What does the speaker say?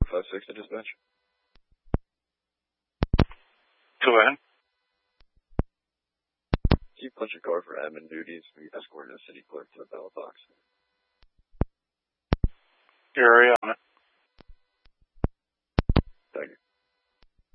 456 to dispatch. Go ahead. Can you punch a car for admin duties? We escorted a city clerk to the ballot box. Area on it.